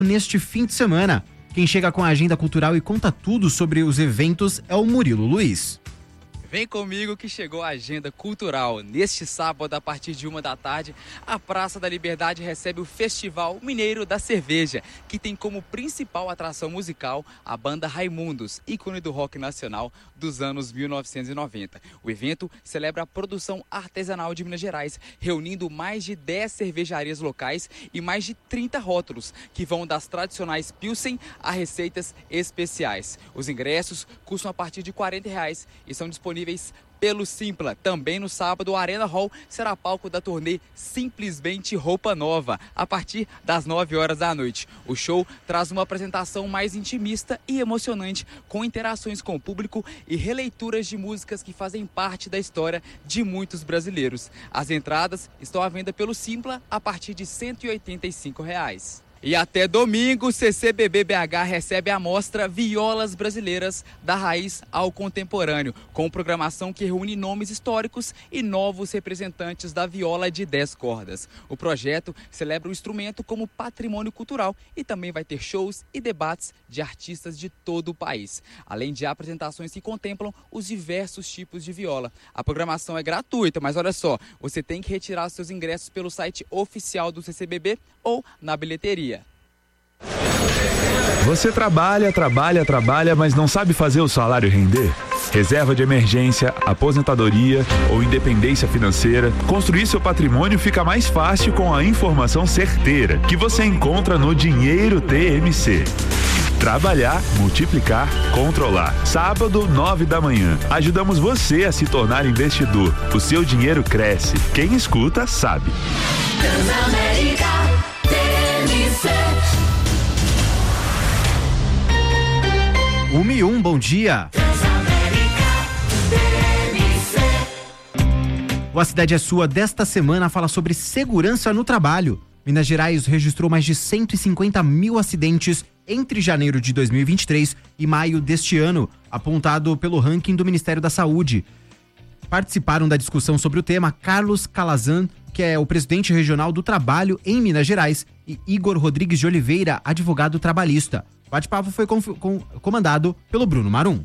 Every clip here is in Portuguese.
neste fim de semana. Quem chega com a agenda cultural e conta tudo sobre os eventos é o Murilo Luiz. Vem comigo que chegou a agenda cultural. Neste sábado, a partir de 13h, a Praça da Liberdade recebe o Festival Mineiro da Cerveja, que tem como principal atração musical a banda Raimundos, ícone do rock nacional dos anos 1990. O evento celebra a produção artesanal de Minas Gerais, reunindo mais de 10 cervejarias locais e mais de 30 rótulos, que vão das tradicionais Pilsen a receitas especiais. Os ingressos custam a partir de R$40 e são disponíveis pelo Simpla. Também no sábado, o Arena Hall será palco da turnê Simplesmente Roupa Nova, a partir das 21h. O show traz uma apresentação mais intimista e emocionante, com interações com o público e releituras de músicas que fazem parte da história de muitos brasileiros. As entradas estão à venda pelo Simpla a partir de R$185. E até domingo, o CCBB BH recebe a mostra Violas Brasileiras, da Raiz ao Contemporâneo, com programação que reúne nomes históricos e novos representantes da viola de 10 cordas. O projeto celebra o instrumento como patrimônio cultural e também vai ter shows e debates de artistas de todo o país, além de apresentações que contemplam os diversos tipos de viola. A programação é gratuita, mas olha só, você tem que retirar seus ingressos pelo site oficial do CCBB ou na bilheteria. Você trabalha, mas não sabe fazer o salário render? Reserva de emergência, aposentadoria ou independência financeira, construir seu patrimônio fica mais fácil com a informação certeira que você encontra no Dinheiro TMC. Trabalhar, multiplicar, controlar. Sábado, 9h. Ajudamos você a se tornar investidor. O seu dinheiro cresce. Quem escuta, sabe. Transamérica TMC. 1:01, bom dia. O A Cidade é Sua desta semana fala sobre segurança no trabalho. Minas Gerais registrou mais de 150 mil acidentes entre janeiro de 2023 e maio deste ano, apontado pelo ranking do Ministério da Saúde. Participaram da discussão sobre o tema Carlos Calazan, que é o presidente regional do Trabalho em Minas Gerais, e Igor Rodrigues de Oliveira, advogado trabalhista. O bate-papo foi comandado pelo Bruno Marum.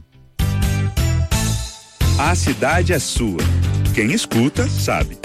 A cidade é sua. Quem escuta, sabe.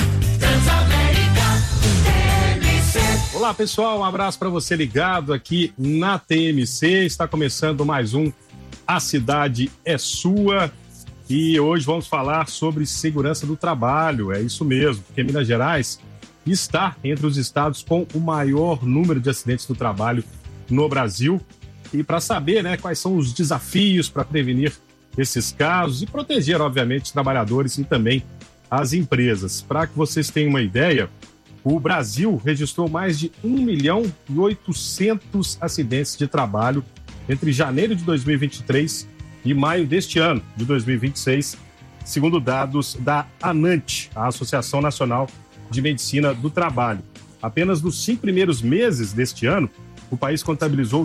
Olá, pessoal, um abraço para você ligado aqui na TMC. Está começando mais um A Cidade é Sua. E hoje vamos falar sobre segurança do trabalho. É isso mesmo, porque Minas Gerais está entre os estados com o maior número de acidentes do trabalho no Brasil. E para saber, quais são os desafios para prevenir esses casos e proteger, obviamente, os trabalhadores e também as empresas. Para que vocês tenham uma ideia, o Brasil registrou mais de 1.800.000 acidentes de trabalho entre janeiro de 2023 e maio deste ano, de 2026, segundo dados da ANANT, a Associação Nacional de Medicina do Trabalho. Apenas nos 5 primeiros meses deste ano, o país contabilizou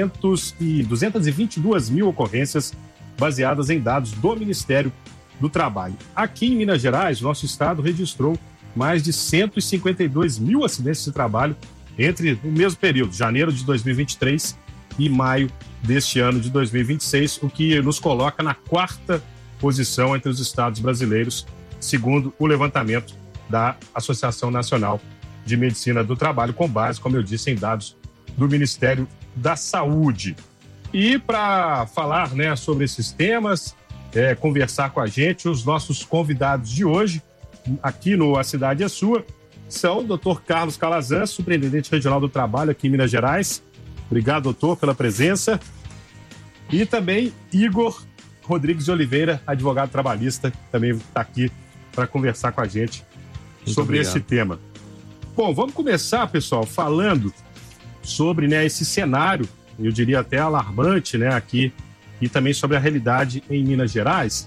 222 mil ocorrências baseadas em dados do Ministério do Trabalho. Aqui em Minas Gerais, nosso estado registrou mais de 152 mil acidentes de trabalho entre o mesmo período, janeiro de 2023 e maio deste ano de 2026, o que nos coloca na 4ª posição entre os estados brasileiros, segundo o levantamento da Associação Nacional de Medicina do Trabalho, com base, como eu disse, em dados do Ministério da Saúde. E para falar sobre esses temas, conversar com a gente, os nossos convidados de hoje, aqui no A Cidade é Sua, são o Dr. Carlos Calazan, superintendente regional do trabalho aqui em Minas Gerais. Obrigado, doutor, pela presença. E também Igor Rodrigues de Oliveira, advogado trabalhista, que também está aqui para conversar com a gente sobre esse tema. Bom, vamos começar, pessoal, falando sobre esse cenário, eu diria até alarmante, aqui, e também sobre a realidade em Minas Gerais.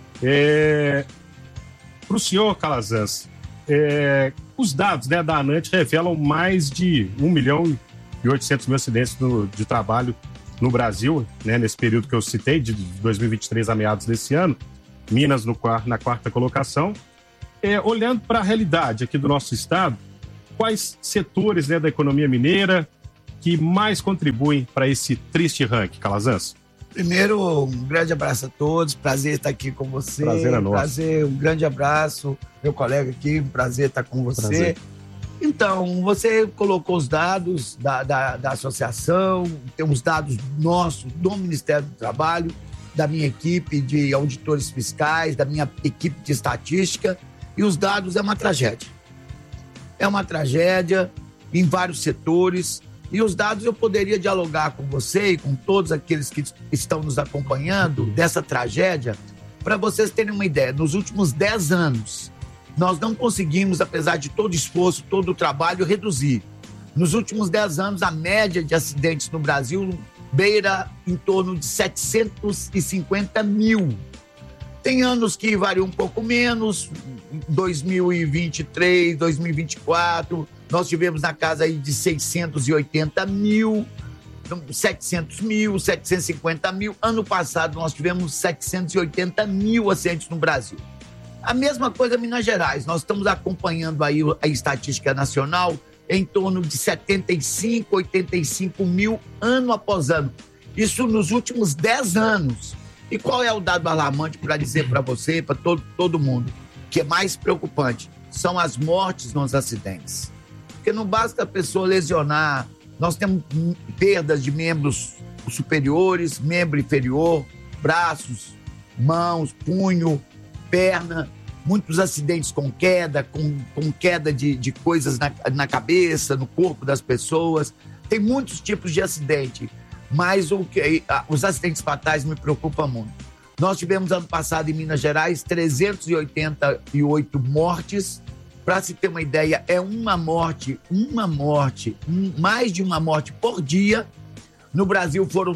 Para o senhor, Calazan, os dados da ANANT revelam mais de 1.800.000 acidentes de trabalho no Brasil, nesse período que eu citei, de 2023 a meados desse ano, Minas na 4ª colocação. Olhando para a realidade aqui do nosso estado, quais setores da economia mineira que mais contribuem para esse triste ranking, Calazans? Primeiro, um grande abraço a todos, prazer estar aqui com você. Prazer é nosso. Prazer, um grande abraço, meu colega aqui, um prazer estar com você. Prazer. Então, você colocou os dados da associação, tem os dados nossos, do Ministério do Trabalho, da minha equipe de auditores fiscais, da minha equipe de estatística, e os dados é uma tragédia. É uma tragédia em vários setores, e os dados eu poderia dialogar com você e com todos aqueles que estão nos acompanhando dessa tragédia, para vocês terem uma ideia. Nos últimos 10 anos, nós não conseguimos, apesar de todo o esforço, todo o trabalho, reduzir. Nos últimos 10 anos, a média de acidentes no Brasil beira em torno de 750 mil. Tem anos que variam um pouco menos, 2023, 2024, nós tivemos na casa aí de 680 mil, 700 mil, 750 mil. Ano passado nós tivemos 780 mil acidentes no Brasil. A mesma coisa em Minas Gerais, nós estamos acompanhando aí a estatística nacional em torno de 75, 85 mil ano após ano. Isso nos últimos 10 anos. E qual é o dado alarmante para dizer para você e para todo mundo? Que é mais preocupante, são as mortes nos acidentes. Porque não basta a pessoa lesionar, nós temos perdas de membros superiores, membro inferior, braços, mãos, punho, perna, muitos acidentes com queda, com queda de coisas na cabeça, no corpo das pessoas. Tem muitos tipos de acidente, mas os acidentes fatais me preocupam muito. Nós tivemos ano passado em Minas Gerais 388 mortes. Para se ter uma ideia, é mais de uma morte por dia. No Brasil foram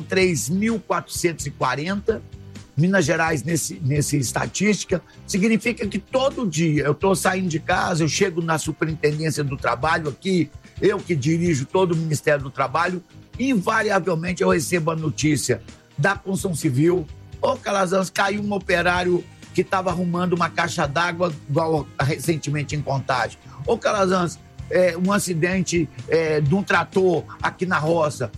3.440. Minas Gerais, nessa estatística, significa que todo dia eu estou saindo de casa, eu chego na Superintendência do Trabalho aqui, eu que dirijo todo o Ministério do Trabalho, invariavelmente eu recebo a notícia da construção civil: ô Calazans, caiu um operário que estava arrumando uma caixa d'água, igual recentemente em Contagem. Ô Calazans, um acidente de um trator aqui na roça.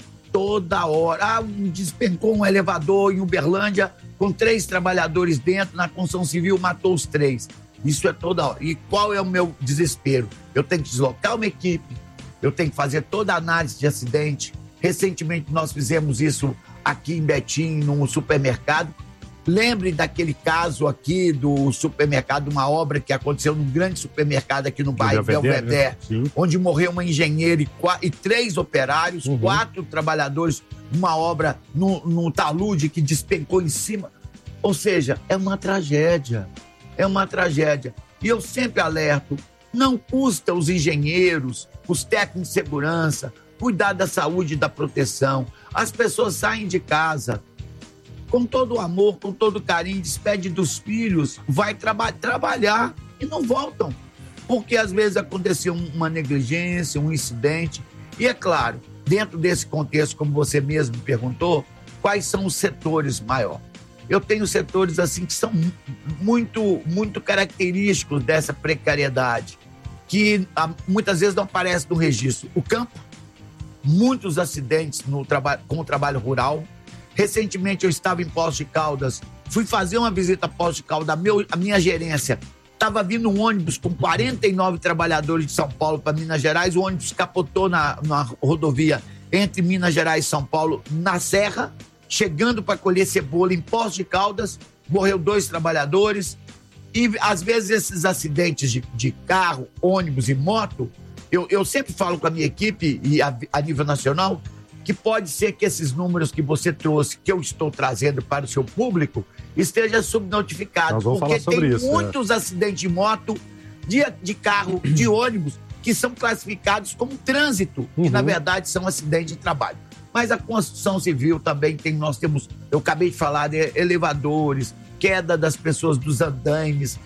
Toda hora. Despencou um elevador em Uberlândia com 3 trabalhadores dentro, na construção civil matou os 3. Isso é toda hora. E qual é o meu desespero? Eu tenho que deslocar uma equipe, eu tenho que fazer toda a análise de acidente. Recentemente nós fizemos isso aqui em Betim, num supermercado. Lembre daquele caso aqui do supermercado, uma obra que aconteceu num grande supermercado aqui no bairro Belvedere, onde morreu uma engenheira e 3 operários, 4 trabalhadores, uma obra no talude que despencou em cima. Ou seja, é uma tragédia. É uma tragédia. E eu sempre alerto, não custa os engenheiros, os técnicos de segurança, cuidar da saúde e da proteção. As pessoas saem de casa com todo o amor, com todo o carinho, despede dos filhos, vai trabalhar e não voltam. Porque às vezes aconteceu uma negligência, um incidente. E é claro, dentro desse contexto, como você mesmo perguntou, quais são os setores maiores? Eu tenho setores assim que são muito, muito característicos dessa precariedade, que muitas vezes não aparece no registro. O campo, muitos acidentes com o trabalho rural. Recentemente eu estava em Poços de Caldas, fui fazer uma visita a Poços de Caldas, a minha gerência, estava vindo um ônibus com 49 trabalhadores de São Paulo para Minas Gerais, o ônibus capotou na rodovia entre Minas Gerais e São Paulo, na Serra, chegando para colher cebola em Poços de Caldas, morreu 2 trabalhadores, e às vezes esses acidentes de carro, ônibus e moto, eu sempre falo com a minha equipe e a nível nacional, que pode ser que esses números que você trouxe, que eu estou trazendo para o seu público, esteja subnotificado. Porque tem muitos acidentes de moto, de carro, de ônibus, que são classificados como trânsito, que na verdade são acidentes de trabalho. Mas a construção civil também nós temos, eu acabei de falar, de elevadores, queda das pessoas dos andaimes,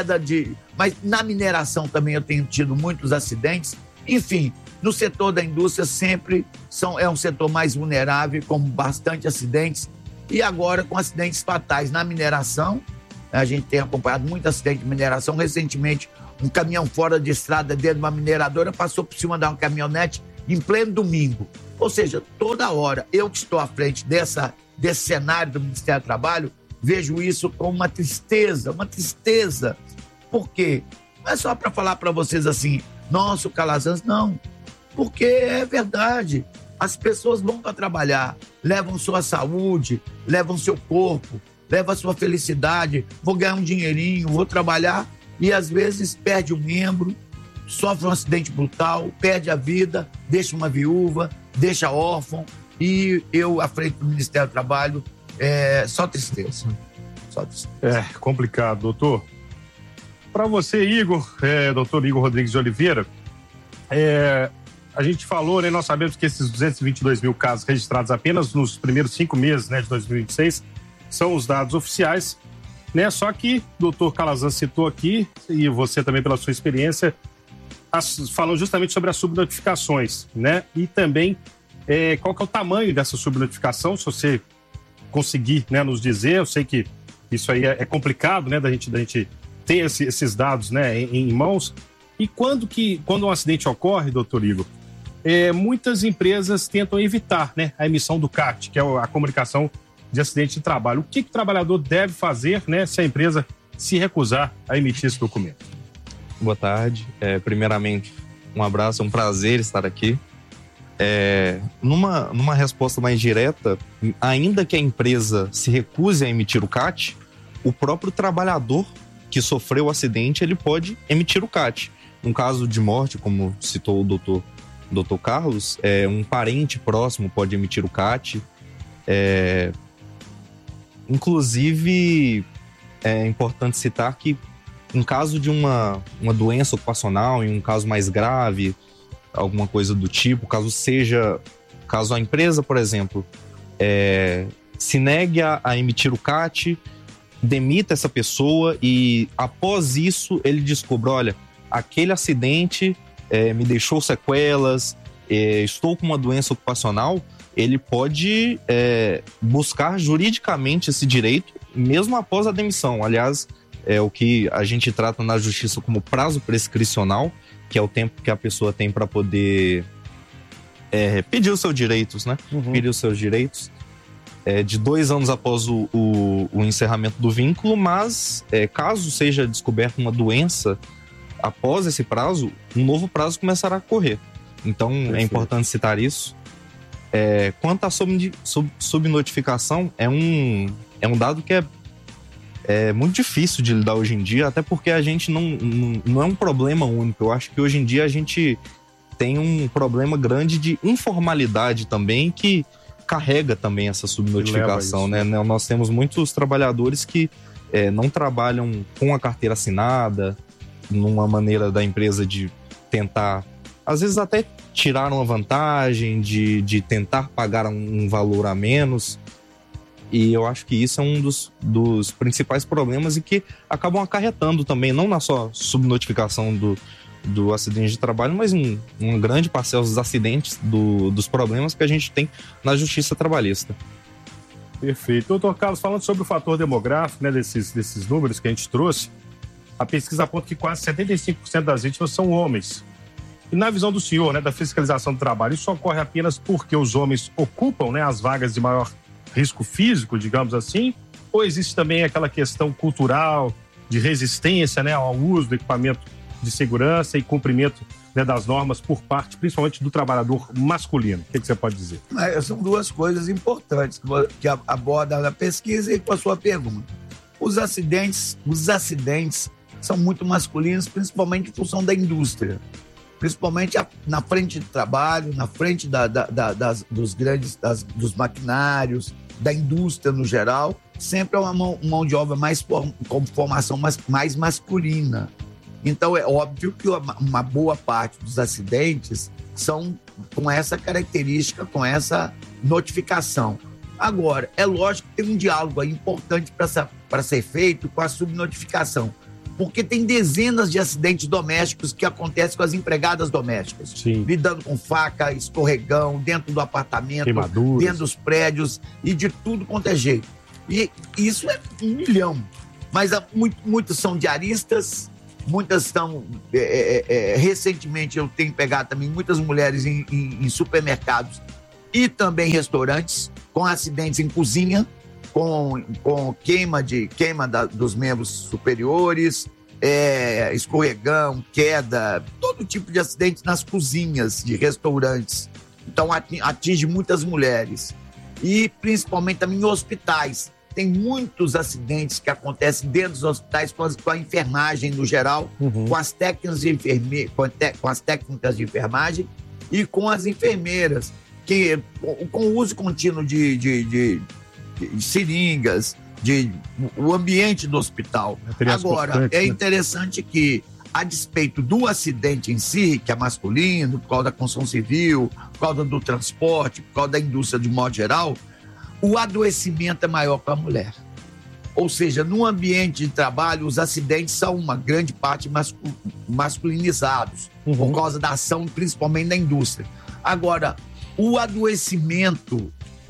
mas na mineração também eu tenho tido muitos acidentes. Enfim, no setor da indústria sempre é um setor mais vulnerável, com bastante acidentes, e agora com acidentes fatais. Na mineração, a gente tem acompanhado muito acidente de mineração. Recentemente, um caminhão fora de estrada dentro de uma mineradora passou por cima de uma caminhonete em pleno domingo. Ou seja, toda hora, eu que estou à frente desse cenário do Ministério do Trabalho, vejo isso com uma tristeza. Por quê? Não é só para falar para vocês assim, nossa, o Calazans, não. Porque é verdade. As pessoas vão para trabalhar, levam sua saúde, levam seu corpo, levam a sua felicidade, vou ganhar um dinheirinho, vou trabalhar e às vezes perde um membro, sofre um acidente brutal, perde a vida, deixa uma viúva, deixa órfão e eu, à frente do Ministério do Trabalho, só tristeza. É complicado, doutor. Para você, Igor, doutor Igor Rodrigues de Oliveira, a gente falou, né, nós sabemos que esses 222 mil casos registrados apenas nos primeiros 5 meses, né, de 2026 são os dados oficiais, né? Só que o doutor Calazans citou aqui, e você também pela sua experiência, falou justamente sobre as subnotificações, né? E também qual que é o tamanho dessa subnotificação, se você conseguir, né, nos dizer. Eu sei que isso aí é complicado, né, da gente ter esses dados, né, em mãos. E quando um acidente ocorre, doutor Igor, muitas empresas tentam evitar, né, a emissão do CAT, que é a comunicação de acidente de trabalho. O que o trabalhador deve fazer, né, se a empresa se recusar a emitir esse documento? Boa tarde. Primeiramente, um abraço, é um prazer estar aqui. Numa resposta mais direta, ainda que a empresa se recuse a emitir o CAT, o próprio trabalhador que sofreu o acidente, ele pode emitir o CAT. Um caso de morte, como citou o doutor Carlos, um parente próximo pode emitir o CAT. Inclusive, é importante citar que em caso de uma doença ocupacional, em um caso mais grave, alguma coisa do tipo, caso a empresa, por exemplo, se negue a emitir o CAT, demita essa pessoa e após isso ele descobre, olha, aquele acidente me deixou sequelas, estou com uma doença ocupacional, ele pode buscar juridicamente esse direito, mesmo após a demissão. Aliás, é o que a gente trata na justiça como prazo prescricional, que é o tempo que a pessoa tem para poder pedir os seus direitos, né? Pedir os seus direitos. De 2 anos após o encerramento do vínculo, mas caso seja descoberta uma doença após esse prazo, um novo prazo começará a correr. Então, é importante citar isso. Quanto à subnotificação, é um dado que é muito difícil de lidar hoje em dia, até porque a gente não é um problema único. Eu acho que hoje em dia a gente tem um problema grande de informalidade também, que carrega também essa subnotificação, né? Nós temos muitos trabalhadores que não trabalham com a carteira assinada, numa maneira da empresa de tentar, às vezes até tirar uma vantagem, de tentar pagar um valor a menos. E eu acho que isso é um dos principais problemas e que acabam acarretando também, não na só subnotificação do acidente de trabalho, mas uma grande parcela dos acidentes, dos problemas que a gente tem na justiça trabalhista. Perfeito. Doutor Carlos, falando sobre o fator demográfico, né, desses números que a gente trouxe, a pesquisa aponta que quase 75% das vítimas são homens. E na visão do senhor, né, da fiscalização do trabalho, isso ocorre apenas porque os homens ocupam, né, as vagas de maior risco físico, digamos assim, ou existe também aquela questão cultural de resistência, né, ao uso do equipamento de segurança e cumprimento, né, das normas por parte, principalmente do trabalhador masculino? O que você pode dizer? São 2 coisas importantes que aborda na pesquisa e com a sua pergunta. Os acidentes são muito masculinos, principalmente em função da indústria. Principalmente na frente de trabalho, na frente dos maquinários, da indústria no geral, sempre é uma mão de obra com formação mais masculina. Então é óbvio que uma boa parte dos acidentes são com essa característica, com essa notificação. Agora, é lógico que tem um diálogo aí importante para ser feito com a subnotificação. Porque tem dezenas de acidentes domésticos que acontecem com as empregadas domésticas. Sim. Lidando com faca, escorregão, dentro do apartamento, queimaduras, dentro dos prédios e de tudo quanto é jeito. E isso é 1 milhão. Mas muitos são diaristas, muitas estão... recentemente eu tenho pegado também muitas mulheres em supermercados e também restaurantes, com acidentes em cozinha, com queima dos membros superiores, escorregão, queda, todo tipo de acidentes nas cozinhas de restaurantes. Então atinge muitas mulheres. E principalmente também em hospitais. Tem muitos acidentes que acontecem dentro dos hospitais com a enfermagem no geral, com as técnicas de enfermagem e com as enfermeiras, que com o uso contínuo de seringas, o ambiente do hospital. Agora, é interessante que, a despeito do acidente em si, que é masculino, por causa da construção civil, por causa do transporte, por causa da indústria de modo geral, o adoecimento é maior para a mulher. Ou seja, no ambiente de trabalho, os acidentes são uma grande parte masculinizados, por causa da ação, principalmente da indústria. Agora, o adoecimento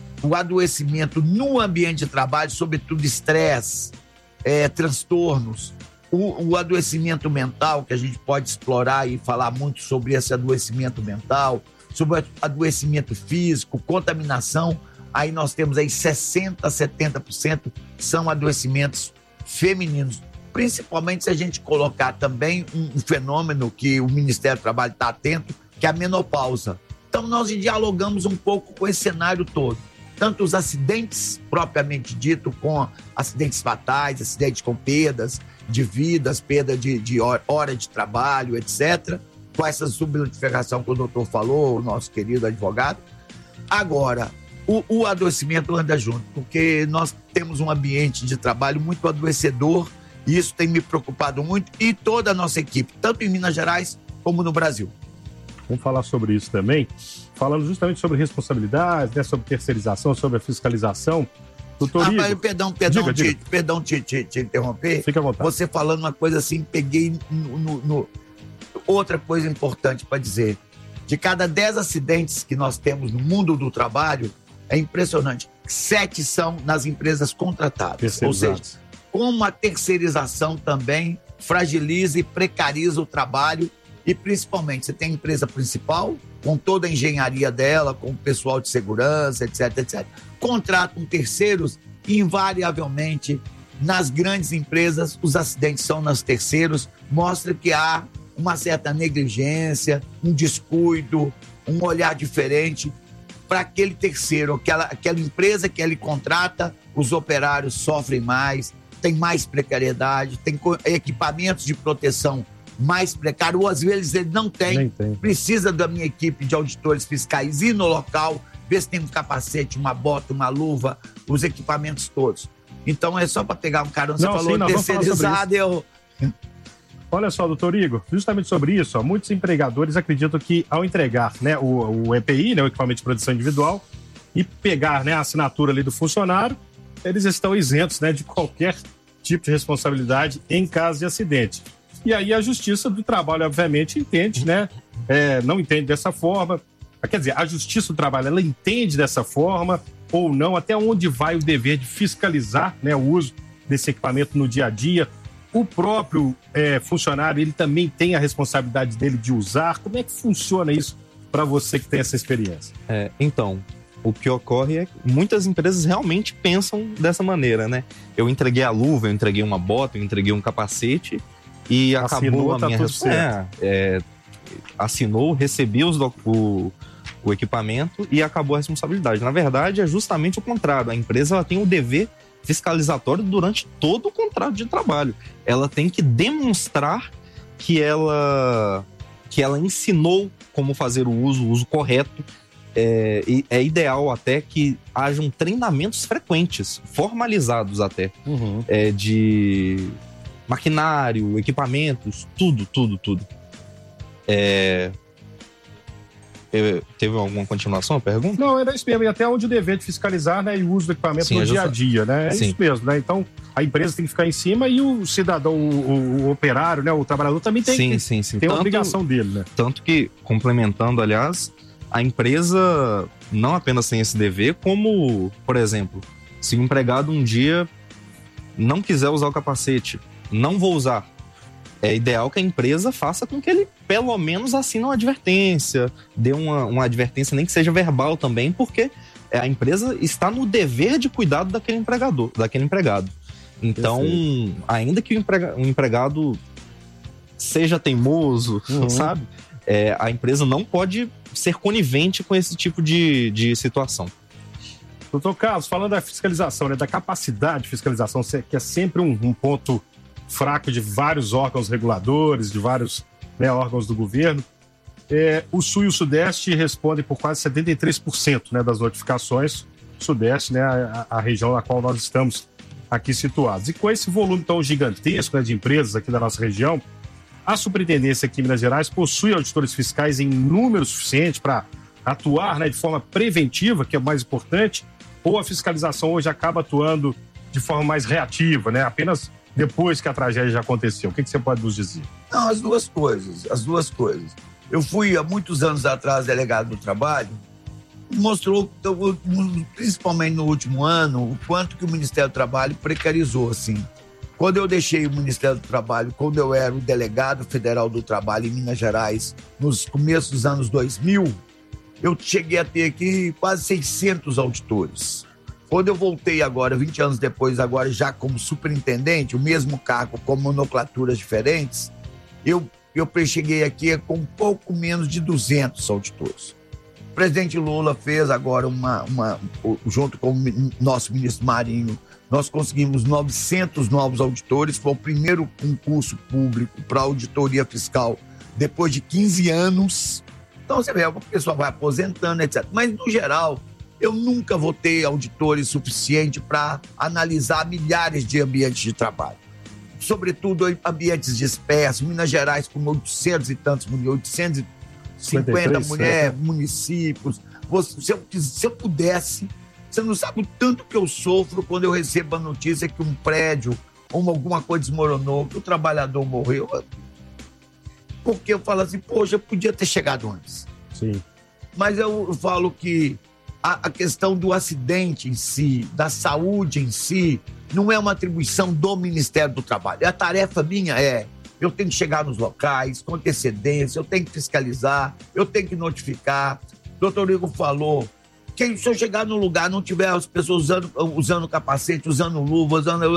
no ambiente de trabalho, sobretudo estresse, transtornos, o adoecimento mental, que a gente pode explorar e falar muito sobre esse adoecimento mental, sobre adoecimento físico, contaminação, aí nós temos aí 60% a 70% são adoecimentos femininos. Principalmente se a gente colocar também um fenômeno que o Ministério do Trabalho está atento, que é a menopausa. Então nós dialogamos um pouco com esse cenário todo. Tanto os acidentes propriamente dito, com acidentes fatais, acidentes com perdas de vidas, perda de hora de trabalho, etc. Com essa subnotificação que o doutor falou, o nosso querido advogado. Agora, o adoecimento anda junto, porque nós temos um ambiente de trabalho muito adoecedor e isso tem me preocupado muito, e toda a nossa equipe, tanto em Minas Gerais como no Brasil. Vamos falar sobre isso também, falando justamente sobre responsabilidade, né, sobre terceirização, sobre a fiscalização. Doutor Igor... Perdão te interromper. Fica à vontade. Você falando uma coisa assim, peguei outra coisa importante para dizer. De cada 10 acidentes que nós temos no mundo do trabalho, é impressionante, 7 são nas empresas contratadas. Ou seja, como a terceirização também fragiliza e precariza o trabalho. E principalmente, você tem a empresa principal, com toda a engenharia dela, com o pessoal de segurança, etc, etc. Contratam terceiros e, invariavelmente, nas grandes empresas, os acidentes são nas terceiros. Mostra que há uma certa negligência, um descuido, um olhar diferente para aquele terceiro, aquela empresa que ele contrata. Os operários sofrem mais, tem mais precariedade, tem equipamentos de proteção mais precário, ou às vezes ele não tem. Precisa da minha equipe de auditores fiscais ir no local, ver se tem um capacete, uma bota, uma luva, os equipamentos todos. Então é só para pegar um cara, você falou terceirizado, Olha só, doutor Igor, justamente sobre isso, muitos empregadores acreditam que ao entregar, né, o EPI, né, o equipamento de proteção individual, e pegar, né, a assinatura ali do funcionário, eles estão isentos, né, de qualquer tipo de responsabilidade em caso de acidente. E aí a Justiça do Trabalho, obviamente, entende, né? Não entende dessa forma. Quer dizer, a Justiça do Trabalho, ela entende dessa forma ou não? Até onde vai o dever de fiscalizar, né, o uso desse equipamento no dia a dia? O próprio funcionário, ele também tem a responsabilidade dele de usar? Como é que funciona isso para você que tem essa experiência? Então, o que ocorre é que muitas empresas realmente pensam dessa maneira, né? Eu entreguei a luva, eu entreguei uma bota, eu entreguei um capacete... E acabou a minha assinou, recebi o equipamento e acabou a responsabilidade. Na verdade, é justamente o contrário. A empresa ela tem o dever fiscalizatório durante todo o contrato de trabalho. Ela tem que demonstrar que ela ensinou como fazer o uso correto. É ideal até que hajam treinamentos frequentes, formalizados até, de maquinário, equipamentos, tudo. Teve alguma continuação a pergunta? Não, era isso mesmo. E até onde o dever de fiscalizar, né, e o uso do equipamento no dia a dia, né? É isso mesmo, né? Então, a empresa tem que ficar em cima e o cidadão, o operário, né, o trabalhador também tem tem a obrigação dele, né? Tanto que, complementando, aliás, a empresa não apenas tem esse dever, como, por exemplo, se o empregado um dia não quiser usar o capacete, não vou usar. é ideal que a empresa faça com que ele, pelo menos, assine uma advertência, dê uma advertência, nem que seja verbal também, porque a empresa está no dever de cuidado daquele empregado. Então, ainda que o empregado seja teimoso, sabe? A empresa não pode ser conivente com esse tipo de situação. Doutor Carlos, falando da fiscalização, né, da capacidade de fiscalização, que é sempre um ponto fraco de vários órgãos reguladores, de vários, né, órgãos do governo, o Sul e o Sudeste respondem por quase 73%, né, das notificações. Sudeste, né, a região na qual nós estamos aqui situados. E com esse volume tão gigantesco, né, de empresas aqui da nossa região, a Superintendência aqui em Minas Gerais possui auditores fiscais em número suficiente para atuar, né, de forma preventiva, que é o mais importante, ou a fiscalização hoje acaba atuando de forma mais reativa, né, apenas depois que a tragédia já aconteceu? O que você pode nos dizer? Não, as duas coisas. Eu fui, há muitos anos atrás, delegado do trabalho, mostrou, principalmente no último ano, o quanto que o Ministério do Trabalho precarizou, assim. Quando eu deixei o Ministério do Trabalho, quando eu era o delegado federal do trabalho em Minas Gerais, nos começos dos anos 2000, eu cheguei a ter aqui quase 600 auditores. Quando eu voltei agora, 20 anos depois, agora já como superintendente, o mesmo cargo com nomenclaturas diferentes, eu cheguei aqui com um pouco menos de 200 auditores. O presidente Lula fez agora junto com o nosso ministro Marinho, nós conseguimos 900 novos auditores, foi o primeiro concurso público para auditoria fiscal depois de 15 anos. Então você vê, a pessoa vai aposentando, etc. Mas, no geral, eu nunca vou ter auditores suficiente para analisar milhares de ambientes de trabalho. Sobretudo ambientes dispersos, Minas Gerais com 800 e tantos, 850 municípios. Se eu pudesse, você não sabe o tanto que eu sofro quando eu recebo a notícia que um prédio ou alguma coisa desmoronou, que o trabalhador morreu. Porque eu falo assim, poxa, eu podia ter chegado antes. Sim. Mas eu falo que a questão do acidente em si, da saúde em si, não é uma atribuição do Ministério do Trabalho. A tarefa minha eu tenho que chegar nos locais com antecedência, eu tenho que fiscalizar, eu tenho que notificar. O doutor Igor falou que se eu chegar no lugar não tiver as pessoas usando capacete, usando luva,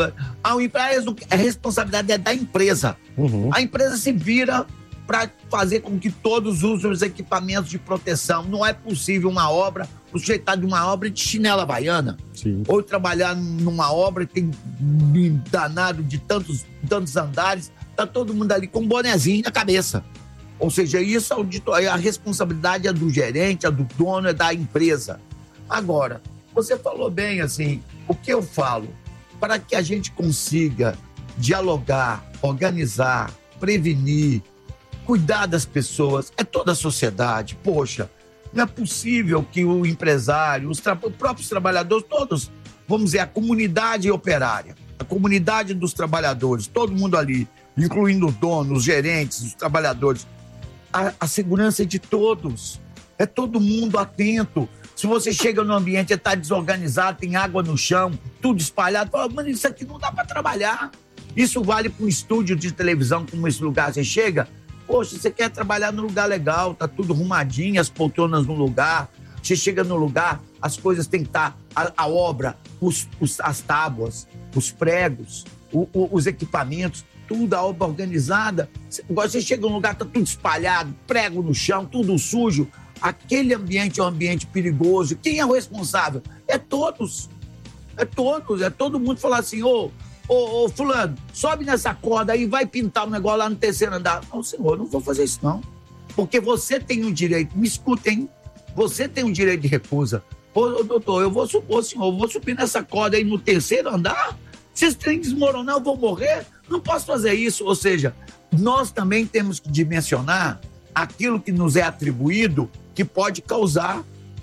a responsabilidade é da empresa. A empresa se vira para fazer com que todos usem os equipamentos de proteção. Não é possível uma obra, o sujeito está de uma obra de chinela havaiana. Sim. Ou trabalhar numa obra que tem danado de tantos andares, está todo mundo ali com um bonezinho na cabeça. Ou seja, isso a responsabilidade é do gerente, é do dono, é da empresa. Agora, você falou bem assim, o que eu falo? Para que a gente consiga dialogar, organizar, prevenir, cuidar das pessoas, é toda a sociedade. Poxa, não é possível que o empresário, os próprios trabalhadores, todos, vamos dizer, a comunidade operária, a comunidade dos trabalhadores, todo mundo ali, incluindo os donos, os gerentes, os trabalhadores, a segurança é de todos, é todo mundo atento. Se você chega no ambiente e está desorganizado, tem água no chão, tudo espalhado, fala, mano, isso aqui não dá para trabalhar. Isso vale para um estúdio de televisão, como esse lugar você chega. Poxa, você quer trabalhar num lugar legal, tá tudo arrumadinho, as poltronas no lugar. Você chega no lugar, as coisas têm que estar, a obra, as tábuas, os pregos, os equipamentos, tudo, a obra organizada. Você chega num lugar, tá tudo espalhado, prego no chão, tudo sujo. Aquele ambiente é um ambiente perigoso. Quem é o responsável? É todos. É todo mundo falar assim, ô fulano, sobe nessa corda aí, vai pintar um negócio lá no terceiro andar. Não, senhor, não vou fazer isso não. Porque você tem um direito, me escutem, você tem um direito de recusa. Ô doutor, eu vou subir nessa corda aí no terceiro andar? Se esse trem desmoronar, eu vou morrer? Não posso fazer isso. Ou seja, nós também temos que dimensionar aquilo que nos é atribuído que pode causar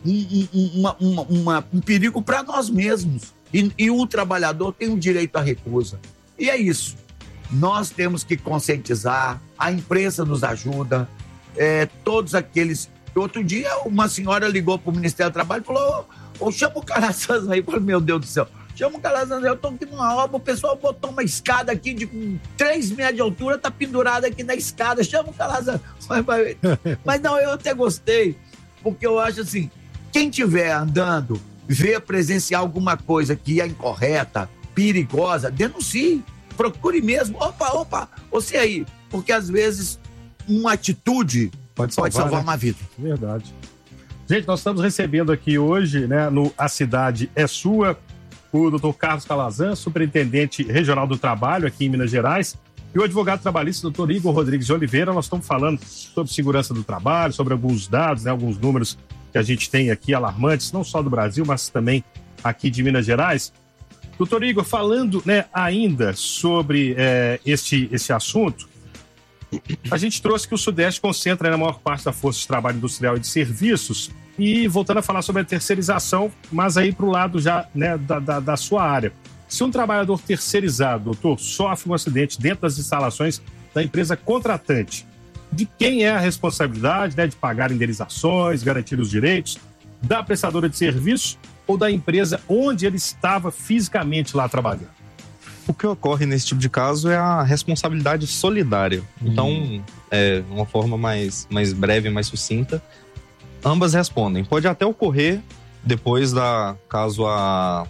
um perigo para nós mesmos. E o trabalhador tem um direito à recusa. E é isso. Nós temos que conscientizar, a imprensa nos ajuda, todos aqueles... Outro dia, uma senhora ligou para o Ministério do Trabalho e falou, chama o Caraças aí. Eu falei, meu Deus do céu, Chama o Calazans, eu tô aqui numa obra, o pessoal botou uma escada aqui de 3 metros de altura, tá pendurada aqui na escada. Chama o Calazans. Mas não, eu até gostei, porque eu acho assim, quem estiver andando, ver presenciar alguma coisa que é incorreta, perigosa, denuncie, procure mesmo. Opa, você aí, porque às vezes uma atitude pode salvar uma vida. Verdade. Gente, nós estamos recebendo aqui hoje, né, no A Cidade é Sua, o doutor Carlos Calazans, superintendente regional do trabalho aqui em Minas Gerais, e o advogado trabalhista, doutor Igor Rodrigues de Oliveira. Nós estamos falando sobre segurança do trabalho, sobre alguns dados, né, alguns números que a gente tem aqui alarmantes, não só do Brasil, mas também aqui de Minas Gerais. Doutor Igor, falando, né, ainda sobre este assunto, a gente trouxe que o Sudeste concentra, né, a maior parte da força de trabalho industrial e de serviços, e voltando a falar sobre a terceirização, mas aí para o lado já, né, da sua área. Se um trabalhador terceirizado, doutor, sofre um acidente dentro das instalações da empresa contratante, de quem é a responsabilidade, né, de pagar indenizações, garantir os direitos, da prestadora de serviço ou da empresa onde ele estava fisicamente lá trabalhando? O que ocorre nesse tipo de caso é a responsabilidade solidária. Então, uma forma mais breve, mais sucinta, ambas respondem. Pode até ocorrer depois caso a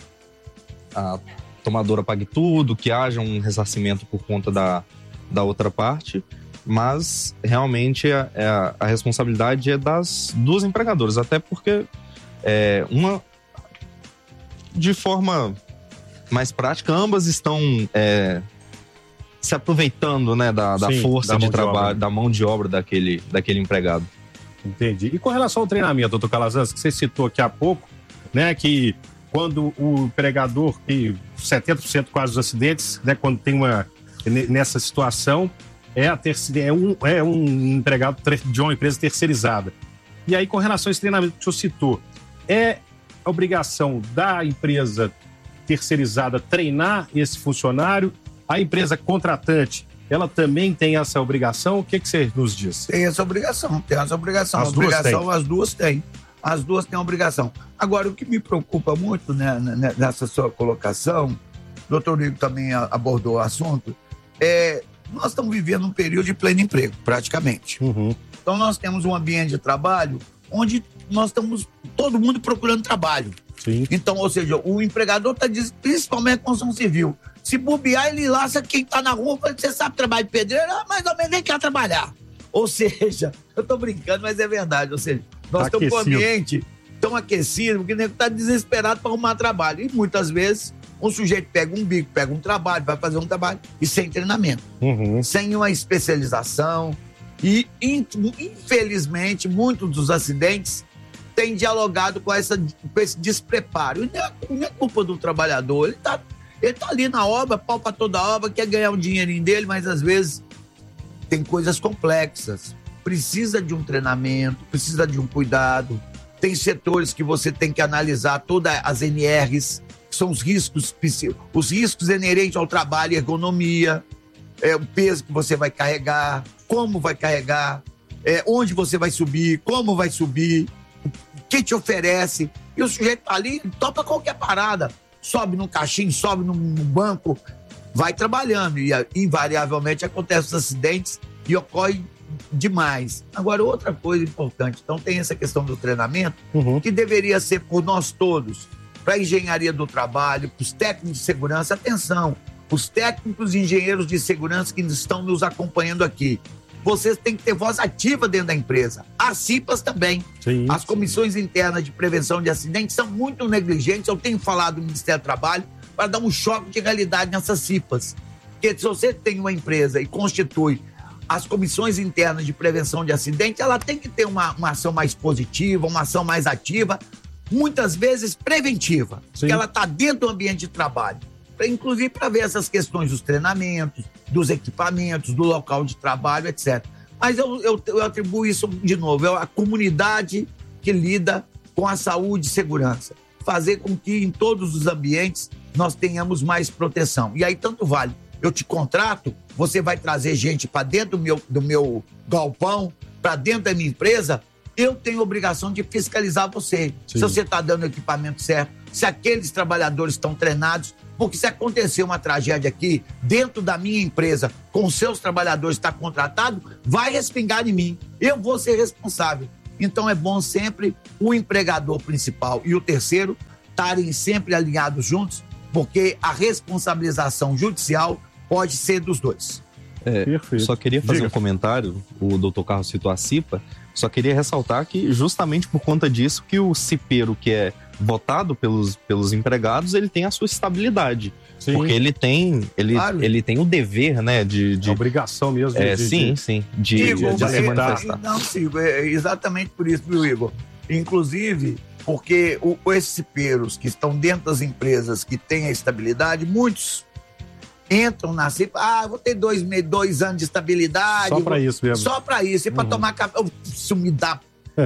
tomadora pague tudo, que haja um ressarcimento por conta da outra parte, mas realmente a responsabilidade é das duas empregadoras, até porque uma, de forma mais prática, ambas estão se aproveitando, né, da força de trabalho, da mão de obra daquele empregado. Entendi. E com relação ao treinamento, doutor Calazans, que você citou aqui há pouco, né, que quando o empregador, que 70% quase dos acidentes, né, quando tem nessa situação, é um empregado de uma empresa terceirizada. E aí, com relação a esse treinamento que o senhor citou, é a obrigação da empresa terceirizada treinar esse funcionário? A empresa contratante, ela também tem essa obrigação? O que você nos diz? Tem essa obrigação. As duas têm. As duas têm a obrigação. Agora, o que me preocupa muito, né, nessa sua colocação, o doutor Igor também abordou o assunto, nós estamos vivendo um período de pleno emprego, praticamente. Uhum. Então, nós temos um ambiente de trabalho onde nós estamos todo mundo procurando trabalho. Sim. Então, ou seja, o empregador está dizendo, principalmente a construção civil, se bobear, ele laça quem está na rua, fala, você sabe trabalhar de pedreiro? Mais ou menos, nem quer trabalhar. Ou seja, eu estou brincando, mas é verdade. Ou seja, nós estamos com o ambiente tão aquecido que o nego está desesperado para arrumar trabalho. E muitas vezes um sujeito pega um bico, pega um trabalho, vai fazer um trabalho e sem treinamento, sem uma especialização. E, infelizmente, muitos dos acidentes têm dialogado com esse despreparo. E não é culpa do trabalhador. Ele tá ali na obra, pau para toda a obra, quer ganhar um dinheirinho dele, mas às vezes tem coisas complexas. Precisa de um treinamento, precisa de um cuidado. Tem setores que você tem que analisar todas as NRs, que são os riscos inerentes ao trabalho e ergonomia, o peso que você vai carregar, como vai carregar, onde você vai subir, como vai subir, o que te oferece. E o sujeito tá ali, topa qualquer parada. Sobe num caixinho, sobe num banco, vai trabalhando. E invariavelmente acontecem os acidentes e ocorre demais. Agora, outra coisa importante, então tem essa questão do treinamento, que deveria ser por nós todos, para a engenharia do trabalho, para os técnicos de segurança. Atenção, os técnicos e engenheiros de segurança que estão nos acompanhando aqui, vocês têm que ter voz ativa dentro da empresa. As CIPAs também. Sim, as comissões internas de prevenção de acidentes são muito negligentes. Eu tenho falado do Ministério do Trabalho para dar um choque de realidade nessas CIPAs. Porque se você tem uma empresa e constitui as comissões internas de prevenção de acidentes, ela tem que ter uma ação mais positiva, uma ação mais ativa, muitas vezes preventiva. Sim. Porque ela está dentro do ambiente de trabalho. Inclusive para ver essas questões dos treinamentos, dos equipamentos, do local de trabalho, etc. Mas eu atribuo isso, de novo, é a comunidade que lida com a saúde e segurança. Fazer com que em todos os ambientes nós tenhamos mais proteção. E aí tanto vale, eu te contrato, você vai trazer gente para dentro do meu galpão, para dentro da minha empresa, eu tenho a obrigação de fiscalizar você. Se você está dando o equipamento certo, se aqueles trabalhadores estão treinados, porque se acontecer uma tragédia aqui, dentro da minha empresa, com seus trabalhadores está contratado, vai respingar em mim. Eu vou ser responsável. Então é bom sempre o empregador principal e o terceiro estarem sempre alinhados juntos, porque a responsabilização judicial pode ser dos dois. Perfeito. Só queria fazer um comentário, o doutor Carlos citou a CIPA, só queria ressaltar que justamente por conta disso que o cipeiro que é votado pelos empregados, ele tem a sua estabilidade. Sim. Porque ele tem o dever, né, de obrigação mesmo. De se manifestar. Não, Silvio, é exatamente por isso, viu, Igor? Inclusive, porque esses cipeiros que estão dentro das empresas que têm a estabilidade, muitos entram na CIPA, vou ter 2 anos de estabilidade. Só pra isso mesmo. Só pra isso, e pra tomar café. Isso me dá.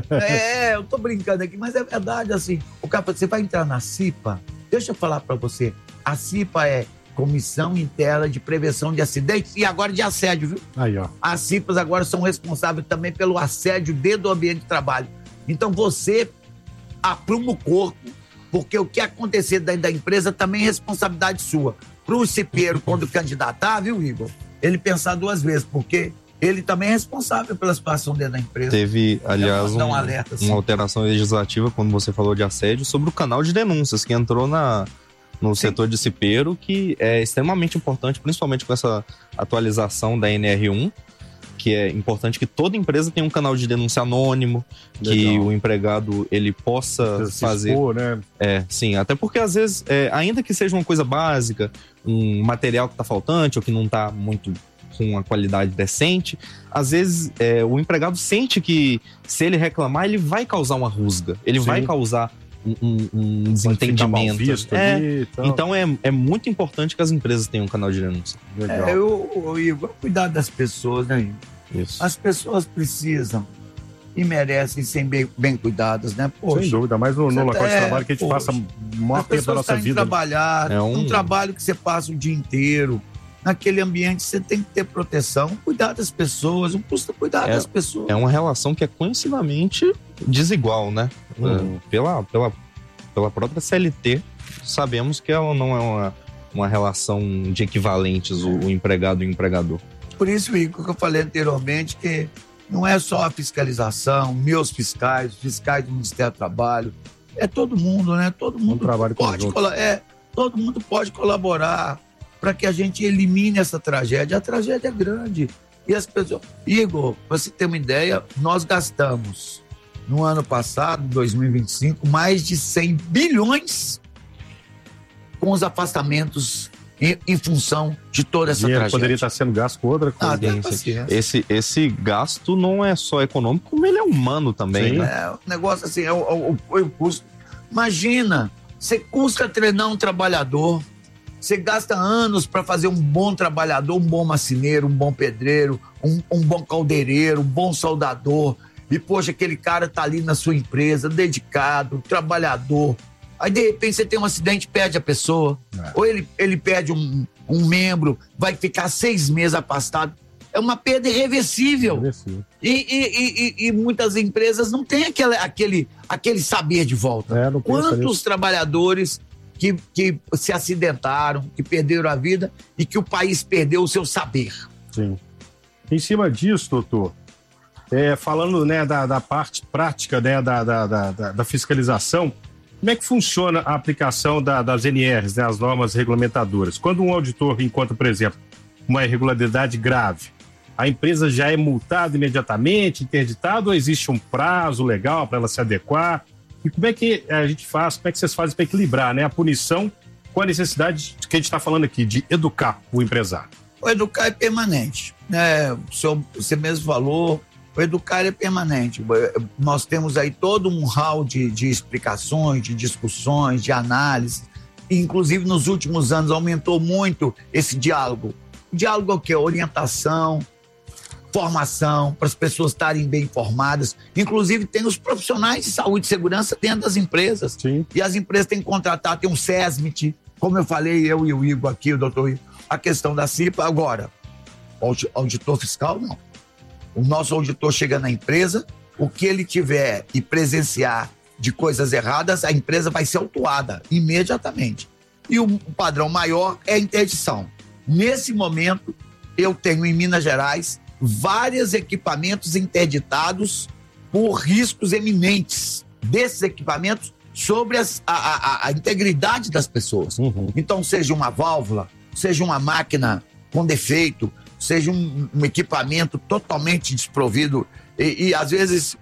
Eu tô brincando aqui, mas é verdade, assim. O cara fala, você vai entrar na CIPA? Deixa eu falar pra você. A CIPA é Comissão Interna de Prevenção de Acidentes e agora de assédio, viu? Aí, ó. As CIPAs agora são responsáveis também pelo assédio dentro do ambiente de trabalho. Então você apruma o corpo, porque o que acontecer dentro da empresa também é responsabilidade sua. Pro cipeiro, quando candidatar, viu, Igor? Ele pensar 2 vezes, porque ele também é responsável pela situação dentro da empresa. Teve, aliás, uma alteração legislativa, quando você falou de assédio, sobre o canal de denúncias, que entrou no setor de cipeiro, que é extremamente importante, principalmente com essa atualização da NR1, que é importante que toda empresa tenha um canal de denúncia anônimo, que o empregado ele possa fazer. Expor, né? Sim, até porque às vezes, ainda que seja uma coisa básica, um material que está faltante ou que não está muito com uma qualidade decente, às vezes o empregado sente que se ele reclamar, ele vai causar uma rusga, ele vai causar um desentendimento. Então é muito importante que as empresas tenham um canal de denúncia. Igor, cuidar das pessoas, né? Isso. As pessoas precisam e merecem ser bem cuidadas, né? Poxa, sem dúvida, mas no local de trabalho que a gente passa o maior tempo da nossa vida. Trabalhar, um trabalho que você passa o dia inteiro. Naquele ambiente você tem que ter proteção, cuidar das pessoas, não custa cuidar das pessoas. É uma relação que é conhecidamente desigual, né? Pela própria CLT, sabemos que ela não é uma relação de equivalentes, o empregado e o empregador. Por isso, Igor, que eu falei anteriormente, que não é só a fiscalização, meus fiscais, os fiscais do Ministério do Trabalho, é todo mundo, né? Todo mundo todo mundo pode colaborar para que a gente elimine essa tragédia. A tragédia é grande. E as pessoas... Igor, para você ter uma ideia, nós gastamos, no ano passado, 2025, mais de 100 bilhões com os afastamentos em função de toda essa tragédia. Poderia estar sendo gasto com outra coisa. Esse gasto não é só econômico, como ele é humano também, né? O negócio assim, o custo. Imagina, você custa treinar um trabalhador, você gasta anos para fazer um bom trabalhador, um bom marceneiro, um bom pedreiro, um bom caldeireiro, um bom soldador. E, poxa, aquele cara tá ali na sua empresa, dedicado, trabalhador. Aí, de repente, você tem um acidente e perde a pessoa. Ou ele perde um membro, vai ficar 6 meses afastado. É uma perda irreversível. E muitas empresas não têm aquele saber de volta. Quantos trabalhadores que se acidentaram, que perderam a vida e que o país perdeu o seu saber? Sim. Em cima disso, doutor, falando, né, da parte prática, né, da fiscalização, como é que funciona a aplicação das NRs, né, as normas regulamentadoras? Quando um auditor encontra, por exemplo, uma irregularidade grave, a empresa já é multada imediatamente, interditada, ou existe um prazo legal para ela se adequar? E como é que a gente faz, como é que vocês fazem para equilibrar, né, a punição com a necessidade que a gente está falando aqui, de educar o empresário? O educar é permanente, né? Você mesmo falou, o educar é permanente. Nós temos aí todo um hall de explicações, de discussões, de análise. Inclusive, nos últimos anos, aumentou muito esse diálogo. O diálogo é o quê? Orientação, formação, para as pessoas estarem bem informadas. Inclusive, tem os profissionais de saúde e segurança dentro das empresas. Sim. E as empresas têm que contratar, tem um SESMIT, como eu falei, eu e o Igor aqui, o doutor Igor, a questão da CIPA. Agora, auditor fiscal, não. O nosso auditor chega na empresa, o que ele tiver e presenciar de coisas erradas, a empresa vai ser autuada imediatamente. E o padrão maior é a interdição. Nesse momento, eu tenho em Minas Gerais vários equipamentos interditados por riscos eminentes desses equipamentos sobre a integridade das pessoas. Então, seja uma válvula, seja uma máquina com defeito, seja um equipamento totalmente desprovido e às vezes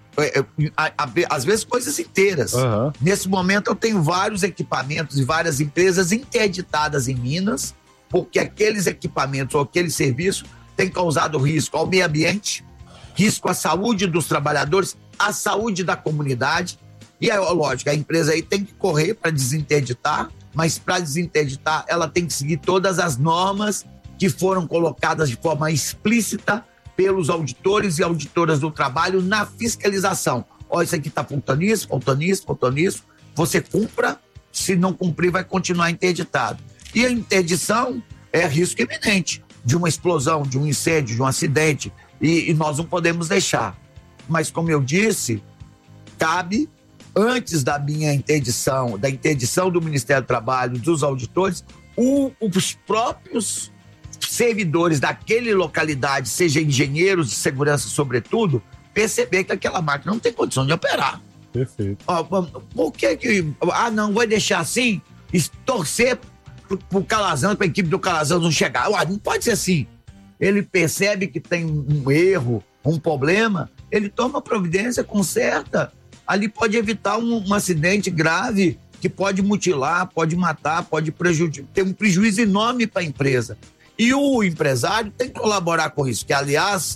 coisas inteiras. Nesse momento eu tenho vários equipamentos e várias empresas interditadas em Minas, porque aqueles equipamentos ou aquele serviço tem causado risco ao meio ambiente, risco à saúde dos trabalhadores, à saúde da comunidade. E é lógico, a empresa aí tem que correr para desinterditar, mas para desinterditar ela tem que seguir todas as normas que foram colocadas de forma explícita pelos auditores e auditoras do trabalho na fiscalização. Ó, isso aqui está faltando isso, faltando isso, faltando isso. Você cumpra, se não cumprir vai continuar interditado. E a interdição é risco iminente de uma explosão, de um incêndio, de um acidente, e nós não podemos deixar. Mas como eu disse, cabe, antes da minha interdição, da interdição do Ministério do Trabalho, dos auditores, os próprios servidores daquela localidade, seja engenheiros de segurança sobretudo, perceber que aquela máquina não tem condição de operar. Perfeito. Por que não, vai deixar assim e torcer pro Calazans, pra equipe do Calazans não chegar? Não pode ser assim. Ele percebe que tem um erro, um problema, ele toma providência, conserta. Ali pode evitar um acidente grave que pode mutilar, pode matar, pode prejudicar, ter um prejuízo enorme para a empresa. E o empresário tem que colaborar com isso, que aliás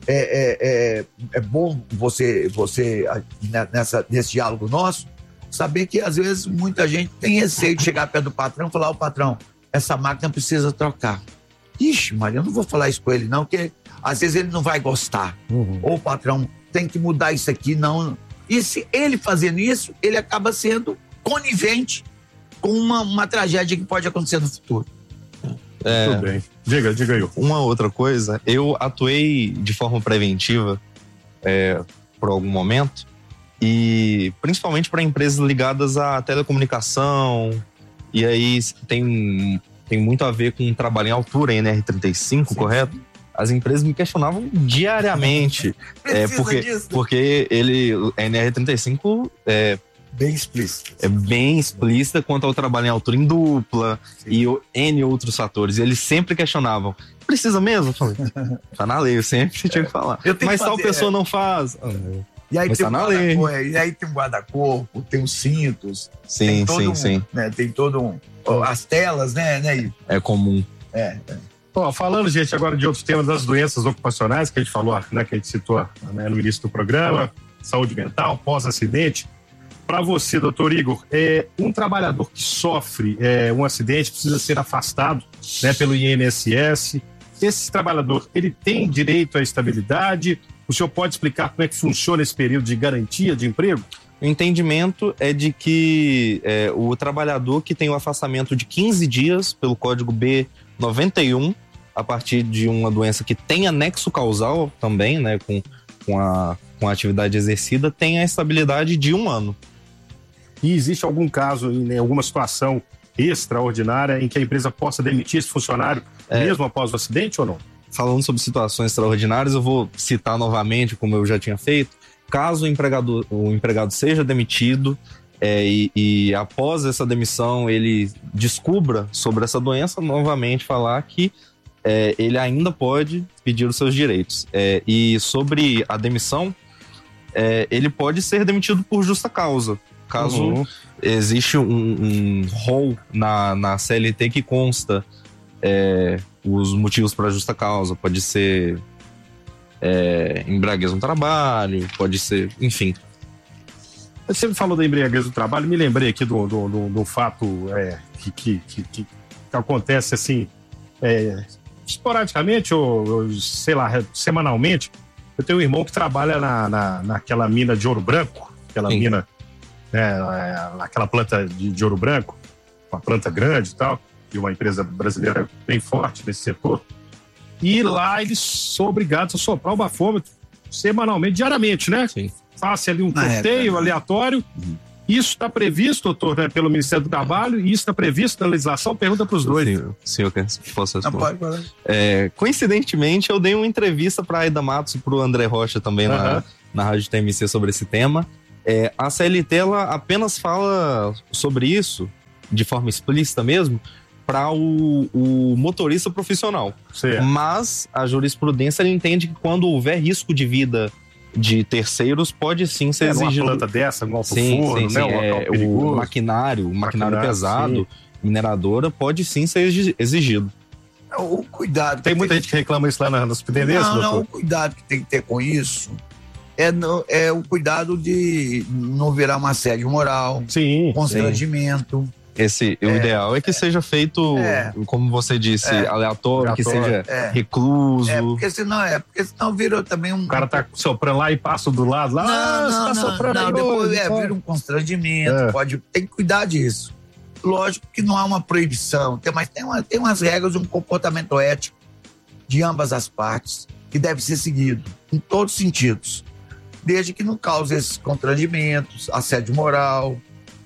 é bom você nesse diálogo nosso, saber que às vezes muita gente tem receio de chegar perto do patrão e falar: patrão, essa máquina precisa trocar. Ixi, Maria, eu não vou falar isso com ele não, porque às vezes ele não vai gostar. Ou patrão, tem que mudar isso aqui, não. E se ele fazendo isso, ele acaba sendo conivente com uma tragédia que pode acontecer no futuro. Tudo bem. Diga aí. Uma outra coisa, eu atuei de forma preventiva por algum momento, e principalmente para empresas ligadas à telecomunicação, e aí tem muito a ver com trabalho em altura, em NR35, correto? As empresas me questionavam diariamente, porque a NR35 bem explícita. É bem explícita quanto ao trabalho em altura em dupla. Sim. E N outros fatores. E eles sempre questionavam: precisa mesmo? Eu falei, tá na lei, eu sempre tinha que falar. Mas tal pessoa não faz. E aí mas tá na lei. E aí tem um guarda-corpo, tem os cintos. Sim. Né, tem todo as telas, né? É comum. Falando, gente, agora de outros temas das doenças ocupacionais que a gente falou, né, que a gente citou, né, no início do programa, saúde mental, pós-acidente. Para você, doutor Igor, um trabalhador que sofre um acidente precisa ser afastado, né, pelo INSS. Esse trabalhador, ele tem direito à estabilidade? O senhor pode explicar como é que funciona esse período de garantia de emprego? O entendimento é de que o trabalhador que tem o afastamento de 15 dias pelo Código B91, a partir de uma doença que tem anexo causal também, né, com a atividade exercida, tem a estabilidade de 1 ano. E existe algum caso, em alguma situação extraordinária, em que a empresa possa demitir esse funcionário mesmo após o acidente ou não? Falando sobre situações extraordinárias, eu vou citar novamente, como eu já tinha feito, caso o empregado seja demitido e após essa demissão ele descubra sobre essa doença, novamente falar que ele ainda pode pedir os seus direitos. E sobre a demissão, ele pode ser demitido por justa causa. Caso existe um rol na CLT que consta os motivos para justa causa. Pode ser embriaguez no trabalho, pode ser, enfim. Você falou da embriaguez do trabalho, me lembrei aqui do fato que acontece assim, esporadicamente ou sei lá, semanalmente. Eu tenho um irmão que trabalha naquela mina de Ouro Branco, aquela Sim. mina, aquela planta de Ouro Branco, uma planta grande e tal, de uma empresa brasileira bem forte nesse setor. E lá eles são obrigados a soprar o bafômetro semanalmente, diariamente, né? Sim. faça ali um sorteio aleatório. Isso está previsto, doutor, né, pelo Ministério do Trabalho, e isso está previsto na legislação? Pergunta para os dois. Senhor, posso responder? Não, pode. Coincidentemente, eu dei uma entrevista para a Aida Matos e para o André Rocha também na Rádio TMC sobre esse tema. A CLT ela apenas fala sobre isso, de forma explícita mesmo, para o motorista profissional. Certo. Mas a jurisprudência ela entende que quando houver risco de vida de terceiros, pode sim ser exigido. Uma planta dessa, um alto sim, forno, sim, né? Um local o perigoso. maquinário pesado, mineradora, pode sim ser exigido. O cuidado. Tem muita gente que reclama isso lá nas pendências, doutor? Não, o cuidado que tem que ter com isso é o cuidado de não virar uma assédio moral, constrangimento. O ideal é que seja feito, como você disse, aleatório, que seja recluso. Porque senão vira também um... O cara tá soprando lá e passa do lado lá. Não, depois vira um constrangimento. Tem que cuidar disso. Lógico que não há uma proibição, mas tem umas regras, um comportamento ético de ambas as partes que deve ser seguido em todos os sentidos, desde que não cause esses constrangimentos, assédio moral,